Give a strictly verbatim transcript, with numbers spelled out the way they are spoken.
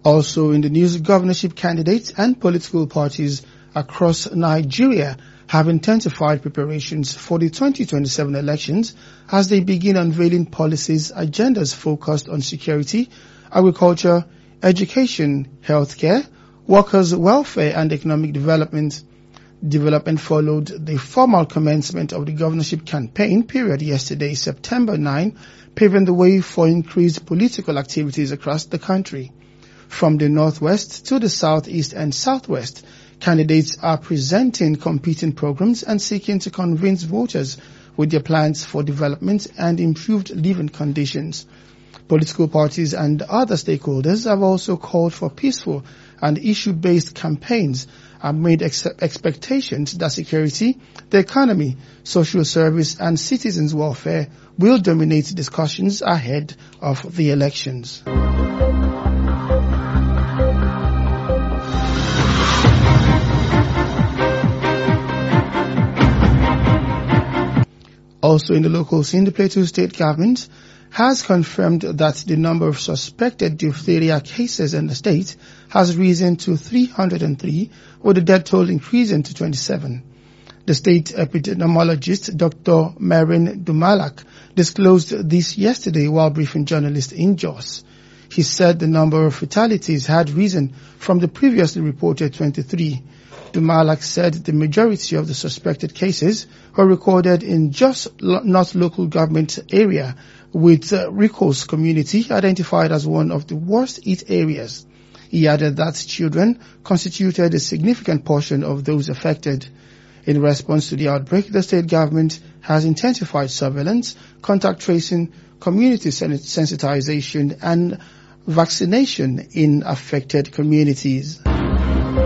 Also in the news, governorship candidates and political parties across Nigeria have intensified preparations for the twenty twenty-seven elections as they begin unveiling policies, agendas focused on security, agriculture, education, healthcare, workers' welfare and economic development. Development followed the formal commencement of the governorship campaign period yesterday, September ninth, paving the way for increased political activities across the country. From the northwest to the southeast and southwest, candidates are presenting competing programs and seeking to convince voters with their plans for development and improved living conditions. Political parties and other stakeholders have also called for peaceful and issue-based campaigns and made ex- expectations that security, the economy, social service and citizens' welfare will dominate discussions ahead of the elections. Also in the local scene, the Plateau State government has confirmed that the number of suspected diphtheria cases in the state has risen to three hundred three, with the death toll increasing to twenty-seven. The state epidemiologist, Doctor Marin Dumalak, disclosed this yesterday while briefing journalists in Jos. He said the number of fatalities had risen from the previously reported twenty-three. Dumalak said the majority of the suspected cases were recorded in Jos North local government area, with uh, Ricos community identified as one of the worst hit areas. He added that children constituted a significant portion of those affected. In response to the outbreak, the state government has intensified surveillance, contact tracing, community sensitization and vaccination in affected communities.